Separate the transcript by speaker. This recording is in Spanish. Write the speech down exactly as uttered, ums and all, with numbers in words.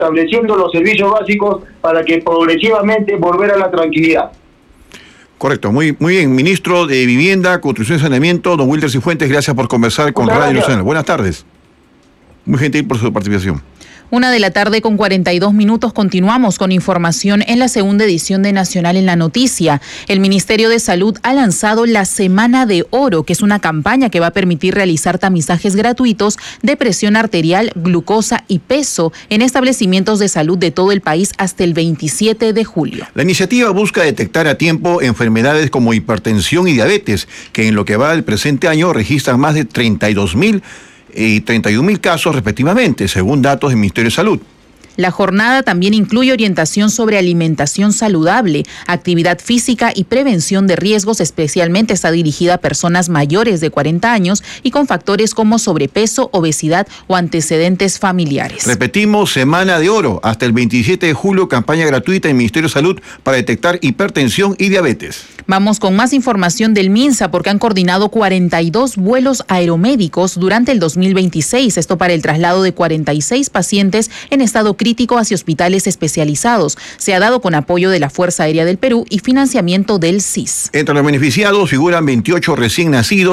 Speaker 1: estableciendo los servicios básicos para que progresivamente volver a la tranquilidad.
Speaker 2: Correcto, muy, muy bien. Ministro de Vivienda, Construcción y Saneamiento, don Wilder Cifuentes, gracias por conversar con Radio Nacional. Buenas tardes. Muy gentil por su participación.
Speaker 3: Una de la tarde con cuarenta y dos minutos, continuamos con información en la segunda edición de Nacional en la Noticia. El Ministerio de Salud ha lanzado la Semana de Oro, que es una campaña que va a permitir realizar tamizajes gratuitos de presión arterial, glucosa y peso en establecimientos de salud de todo el país hasta el veintisiete de julio.
Speaker 2: La iniciativa busca detectar a tiempo enfermedades como hipertensión y diabetes, que en lo que va del presente año registran más de treinta y dos mil y treinta y un mil casos respectivamente, según datos del Ministerio de Salud.
Speaker 3: La jornada también incluye orientación sobre alimentación saludable, actividad física y prevención de riesgos, especialmente está dirigida a personas mayores de cuarenta años y con factores como sobrepeso, obesidad o antecedentes familiares.
Speaker 2: Repetimos, Semana de Oro, hasta el veintisiete de julio, campaña gratuita en el Ministerio de Salud para detectar hipertensión y diabetes.
Speaker 3: Vamos con más información del MINSA porque han coordinado cuarenta y dos vuelos aeromédicos durante el dos mil veintiséis, esto para el traslado de cuarenta y seis pacientes en estado crítico hacia hospitales especializados. Se ha dado con apoyo de la Fuerza Aérea del Perú y financiamiento del C I S.
Speaker 2: Entre los beneficiados figuran veintiocho recién nacidos